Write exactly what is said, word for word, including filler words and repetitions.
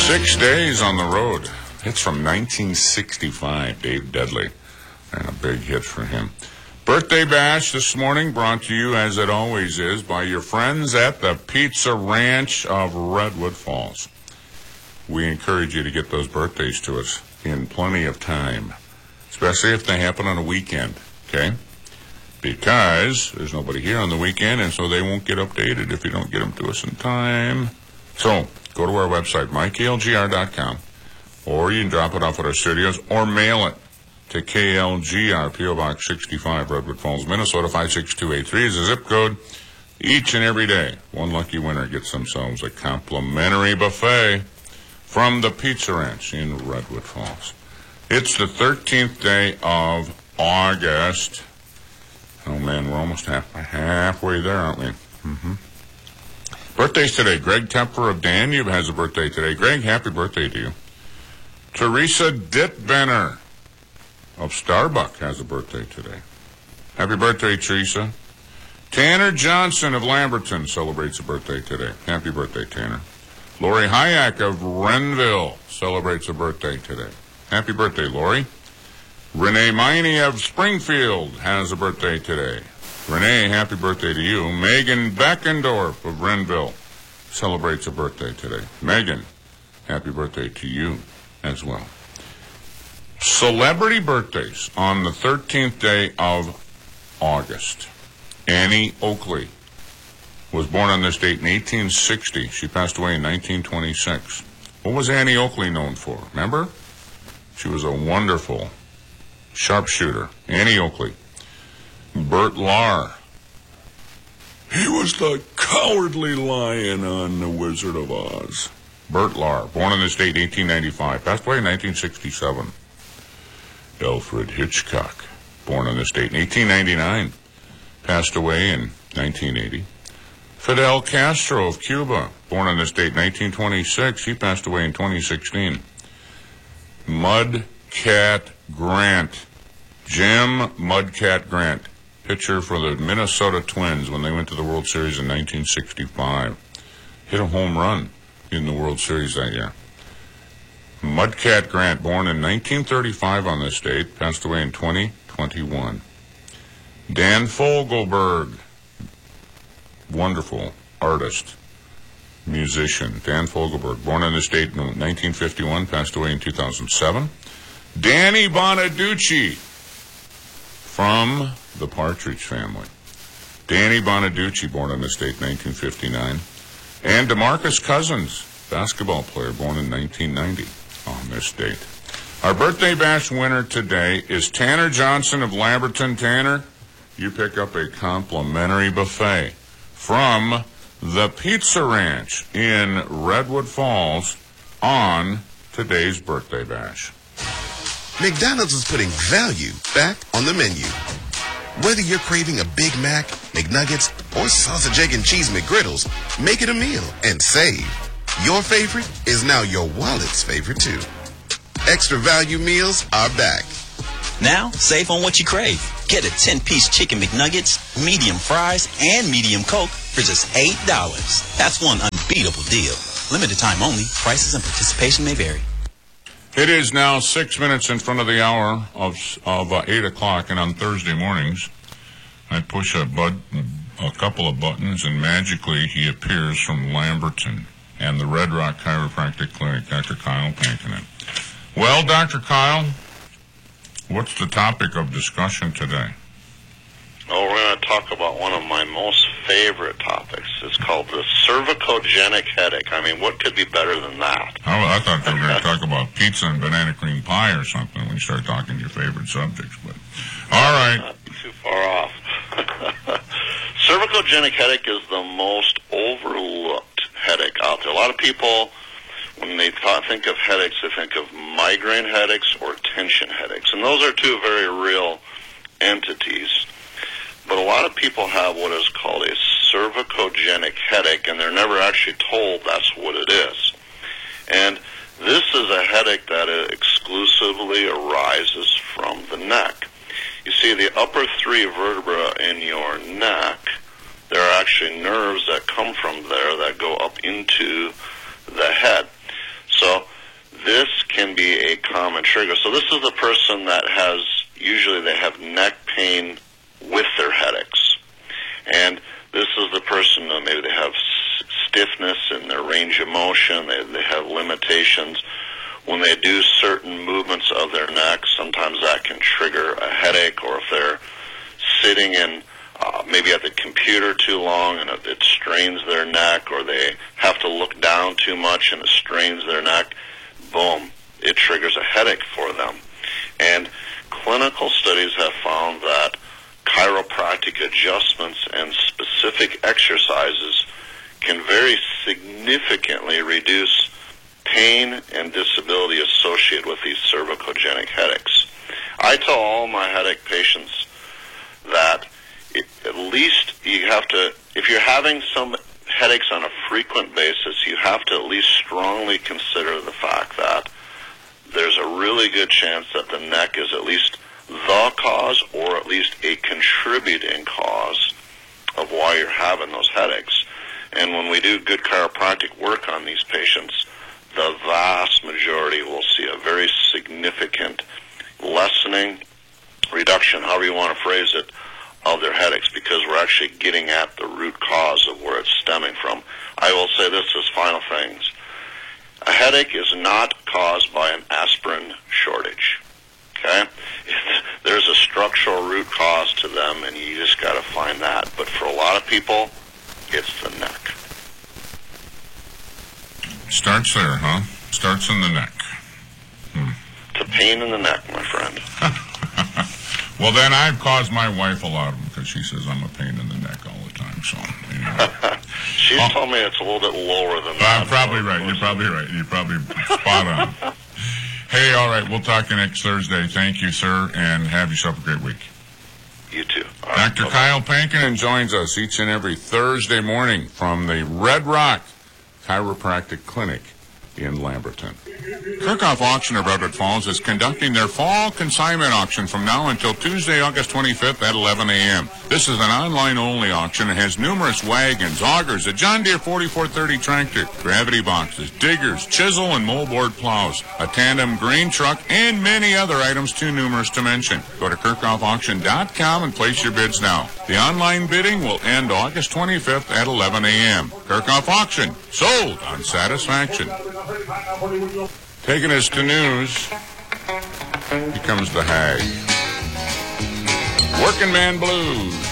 Six days on the road. It's from nineteen sixty-five, Dave Dudley, and a big hit for him. Birthday bash this morning brought to you, as it always is, by your friends at the Pizza Ranch of Redwood Falls. We encourage you to get those birthdays to us in plenty of time, especially if they happen on a weekend, okay? Because there's nobody here on the weekend, and so they won't get updated if you don't get them to us in time. So, go to our website, my k l g r dot com, or you can drop it off at our studios, or mail it to K L G R, P O Box sixty-five, Redwood Falls, Minnesota, five six two eight three is the zip code. Each and every day, one lucky winner gets themselves a complimentary buffet from the Pizza Ranch in Redwood Falls. It's the thirteenth day of August. Oh, man, we're almost half, halfway there, aren't we? Mm-hmm. Birthdays today. Greg Tepfer of Danube has a birthday today. Greg, happy birthday to you. Teresa Dittbenner of Starbuck has a birthday today. Happy birthday, Teresa. Tanner Johnson of Lamberton celebrates a birthday today. Happy birthday, Tanner. Lori Hayek of Renville celebrates a birthday today. Happy birthday, Lori. Renee Miney of Springfield has a birthday today. Renee, happy birthday to you. Megan Beckendorf of Renville celebrates a birthday today. Megan, happy birthday to you as well. Celebrity birthdays on the thirteenth day of August. Annie Oakley was born on this date in eighteen sixty. She passed away in nineteen twenty-six. What was Annie Oakley known for? Remember? She was a wonderful sharpshooter. Annie Oakley. Bert Lahr. He was the cowardly lion on The Wizard of Oz. Bert Lahr, born on this date in eighteen ninety-five, passed away in nineteen sixty-seven. Alfred Hitchcock, born on this date in eighteen ninety-nine, passed away in nineteen eighty. Fidel Castro of Cuba, born on this date in nineteen twenty-six, he passed away in twenty sixteen. Mudcat Grant, Jim Mudcat Grant, pitcher for the Minnesota Twins when they went to the World Series in nineteen sixty-five. Hit a home run in the World Series that year. Mudcat Grant, born in nineteen thirty-five on this date, passed away in twenty twenty-one. Dan Fogelberg, wonderful artist, musician. Dan Fogelberg, born on this date in nineteen fifty-one, passed away in two thousand seven. Danny Bonaducci, from the Partridge Family. Danny Bonaducci, born on this date in nineteen fifty-nine. And DeMarcus Cousins, basketball player, born in nineteen ninety on this date. Our birthday bash winner today is Tanner Johnson of Lamberton. Tanner, you pick up a complimentary buffet from the Pizza Ranch in Redwood Falls on today's birthday bash. McDonald's is putting value back on the menu. Whether you're craving a Big Mac, McNuggets, or sausage, egg, and cheese McGriddles, make it a meal and save. Your favorite is now your wallet's favorite, too. Extra value meals are back. Now, save on what you crave. Get a ten-piece chicken McNuggets, medium fries, and medium Coke for just eight dollars. That's one unbeatable deal. Limited time only. Prices and participation may vary. It is now six minutes in front of the hour of of uh, eight o'clock, and on Thursday mornings, I push a, bud, a couple of buttons, and magically he appears from Lamberton and the Red Rock Chiropractic Clinic, Doctor Kyle Pankinen. Well, Doctor Kyle, what's the topic of discussion today? Oh, we're going to talk about one of my most favorite topics. It's called the cervicogenic headache. I mean, what could be better than that? I, I thought we were going to talk about pizza and banana cream pie or something when you start talking your favorite subjects. But all right. Not too far off. Cervicogenic headache is the most overlooked headache out there. A lot of people, when they th- think of headaches, they think of migraine headaches or tension headaches. And those are two very real entities. But a lot of people have what is called a cervicogenic headache, and they're never actually told that's what it is. And this is a headache that exclusively arises from the neck. You see, the upper three vertebrae in your neck, there are actually nerves that come from there that go up into the head. So common trigger. So this is the person that has, usually they have neck pain with their headaches. And this is the person that maybe they have s- stiffness in their range of motion, they, they have limitations. When they do certain movements of their neck, sometimes that can trigger a headache, or if they're sitting in uh, maybe at the computer too long and it, it strains their neck, or they have to look down too much and it strains their neck, boom, it triggers a headache for them. And clinical studies have found that chiropractic adjustments and specific exercises can very significantly reduce pain and disability associated with these cervicogenic headaches. I tell all my headache patients that it, at least you have to, if you're having some headaches on a frequent basis, you have to at least strongly consider the fact that there's a really good chance that the neck is at least the cause, or at least a contributing cause of why you're having those headaches. And when we do good chiropractic work on these patients, the vast majority will see a very significant lessening, reduction, however you want to phrase it, of their headaches, because we're actually getting at the root cause of where it's stemming from. I will say this as final things. A headache is not caused by an aspirin shortage. Okay? There's a structural root cause to them, and you just got to find that. But for a lot of people, it's the neck. Starts there, huh? Starts in the neck. Hmm. It's a pain in the neck, my friend. Well, then I've caused my wife a lot of them, because she says I'm a pain in the neck all the time. So, anyway. She's oh. told me it's a little bit lower than I'm that. I'm probably right. You're probably right. You're probably spot on. Hey, all right. We'll talk to you next Thursday. Thank you, sir, and have yourself a great week. You too. All Doctor right, Kyle Pankinen joins us each and every Thursday morning from the Red Rock Chiropractic Clinic in Lamberton. Kirchhoff Auction of Everett Falls is conducting their fall consignment auction from now until Tuesday, August twenty-fifth at eleven a.m. This is an online-only auction and has numerous wagons, augers, a John Deere forty-four thirty tractor, gravity boxes, diggers, chisel and moldboard plows, a tandem grain truck, and many other items too numerous to mention. Go to kirchhoff auction dot com and place your bids now. The online bidding will end August twenty-fifth at eleven a.m. Kirchhoff Auction, sold on satisfaction. Taking us to news, here comes the Hag. Working Man Blues.